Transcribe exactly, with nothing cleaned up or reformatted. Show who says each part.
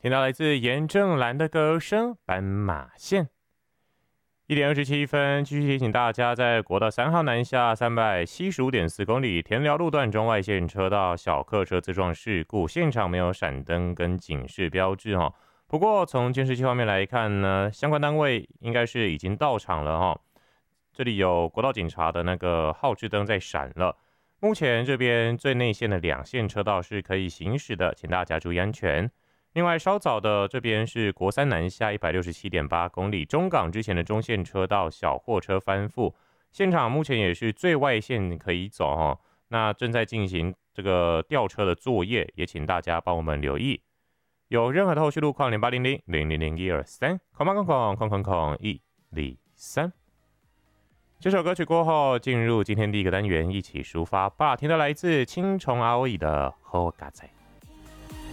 Speaker 1: 听到来自严正兰的歌声《斑马线》。一点二十七分，继续提醒大家，在国道三号南下三百七十五点四公里田寮路段中外线车道小客车自撞事故，现场没有闪灯跟警示标志哈。不过从监视器画面来看呢，相关单位应该是已经到场了哈。这里有国道警察的那个号志灯在闪了。目前这边最内线的两线车道是可以行驶的，请大家注意安全。另外，稍早的这边是国三南下一百六十七点八公里中港之前的中线车道小货车翻覆，现场目前也是最外线可以走哈，那正在进行这个吊车的作业，也请大家帮我们留意。有任何的后续路况，零八零零零零零一二三，空八空空空空空一零三。这首歌曲过后，进入今天第一个单元，一起抒发吧。听到来自青虫阿伟的《好嘎仔》。